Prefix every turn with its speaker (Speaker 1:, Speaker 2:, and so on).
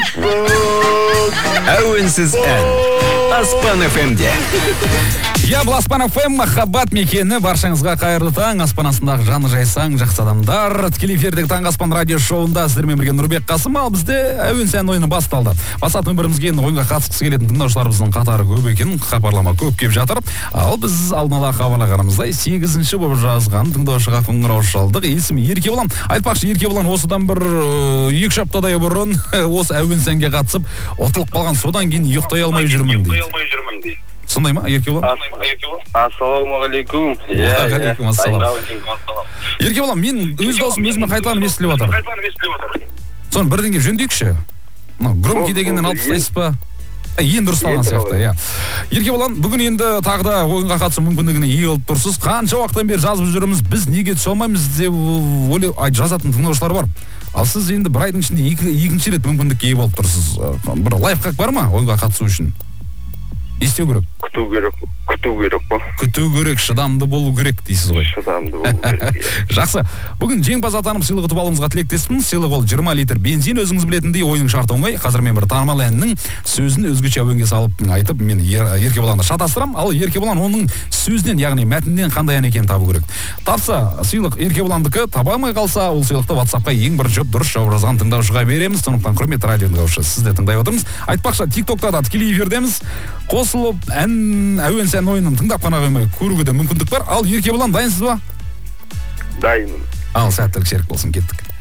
Speaker 1: Әуенсіз ән Аспан ФМде.
Speaker 2: Я бұл Аспан ФМ, махаббат мекені, баршаңызға қайырлы таң. Аспан астындағы жаны жайсаң, жақсы адамдар. Тікелей эфирдегі Таңғы Аспан радио шоуында сіздермен бірге Нұрбек Қасым, ал бізде әуен сән ойыны басталды. Басат нөмірімізге ойынға қатысқысы келетін тыңдаушыларымыздың қатары көп екен, хабарлама көп кеп жатыр. Ал біз алдын ала хабарлағанымыздай 8-ші болып жазған тыңдаушыға қоңырау шалдық. Есімі Еркебұлан. Айтпақшы, Еркебұлан осыдан бір 2 аптадай бұрын осы әуен сәнге қатысып, отылып қалған, содан кейін ұйықтай алмай жүрмін дейді. Сондай ма, Еркебұлан?
Speaker 3: Ассалаумағалейкум.
Speaker 2: Уағалейкум ассалам. Еркебұлан, мен өз даусым өзіме қайталанып естіліп отыр. Соны бірден кеп жөндейікші. Громкий дегеннен алып тастайсыз ба? Ең дұрыс алған сияқты, иә. Еркебұлан, бүгін енді тағы да ойынға қатысу мүмкіндігіне ие болып тұрсыз. Қанша уақыттан бері жазып жүрміз, біз неге түсе алмаймыз деп жазатын тыңдаушылар бар. Ал сіз енді бір айдың ішінде екінші рет мүмкіндікке ие болып тұрсыз. Бір лайфхак бар ма ойынға қатысу үшін? Не істеу керек?
Speaker 3: Күту керек па?
Speaker 2: Күту керек, шыдамды болу керек дейсіз ғой.
Speaker 3: Шыдамды болу керек.
Speaker 2: Жақсы. Бүгін жеңімпаз атанып сыйлық ұтып алуыңызға тілектеспін. Сыйлық ол 20 литр бензин, өзіңіз білетіндей ойынның шарты оңай. Қазір мен бір танымал әннің сөзін өзгеше әуенге салып айтып, мен Еркебұланды шатастырам. Ал Еркебұлан оның сөзінен, яғни мәтіннен қандай ән екенін табу керек. Тапса, сыйлық Еркебұландікі, таба алмай қалса, ол сыйлықты WhatsApp-қа ең бір жауап жазған тыңдаушыға береміз. Сондықтан құрметті радио тыңдаушы, сіз де тыңдай отырмыз. Айтпақшы, TikTok'та да тікелей эфирдеміз. Қосылып әуен сән ойынын тыңдап қана қоймай көруге де мүмкіндік бар. Ал Еркебұлан, дайынсыз ба?
Speaker 3: Дайынмын.
Speaker 2: Ал сәттілік, серік болсын, кеттік.